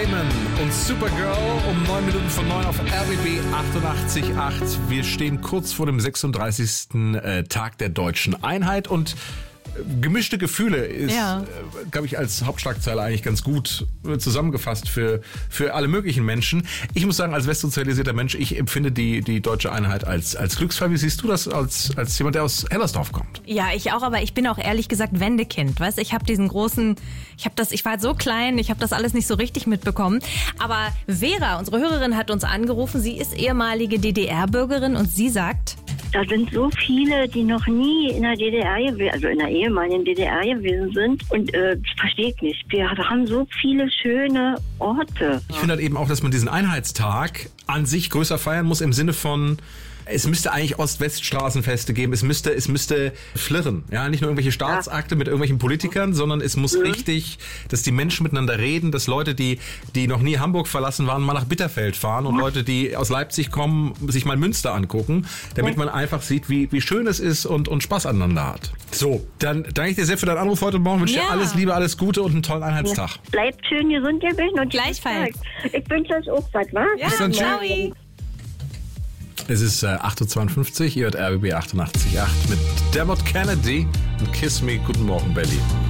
Damon und Supergirl um 9 Minuten von 9 auf RBB 88.8. Wir stehen kurz vor dem 36. Tag der deutschen Einheit und gemischte Gefühle ist, glaube ich, als Hauptschlagzeile eigentlich ganz gut zusammengefasst für alle möglichen Menschen. Ich muss sagen, als westsozialisierter Mensch, ich empfinde die deutsche Einheit als Glücksfall. Wie siehst du das als jemand, der aus Hellersdorf kommt? Ja, ich auch, aber ich bin auch ehrlich gesagt Wendekind, weißt? Ich war halt so klein, ich habe das alles nicht so richtig mitbekommen. Aber Vera, unsere Hörerin, hat uns angerufen. Sie ist ehemalige DDR-Bürgerin und sie sagt: Da sind so viele, die noch nie in der DDR gewesen, also in der ehemaligen DDR gewesen sind. Und das verstehe ich nicht. Wir haben so viele schöne Orte. Ich finde halt eben auch, dass man diesen Einheitstag an sich größer feiern muss im Sinne von, es müsste eigentlich Ost-West-Straßenfeste geben. Es müsste flirren. Ja, nicht nur irgendwelche Staatsakte mit irgendwelchen Politikern, sondern es muss richtig, dass die Menschen miteinander reden, dass Leute, die noch nie Hamburg verlassen waren, mal nach Bitterfeld fahren und Leute, die aus Leipzig kommen, sich mal Münster angucken, damit man einfach sieht, wie schön es ist und Spaß aneinander hat. So, dann danke ich dir sehr für deinen Anruf heute Morgen. Wünsche dir alles Liebe, alles Gute und einen tollen Einheitstag. Ja. Bleibt schön gesund, ihr Bilden, und gleichfalls. Ich wünsche euch auch was, wa? Ja, bis dann, ciao. Es ist 8.52 Uhr, ihr hört RBB 88.8 mit Dermot Kennedy und Kiss Me. Guten Morgen, Berlin.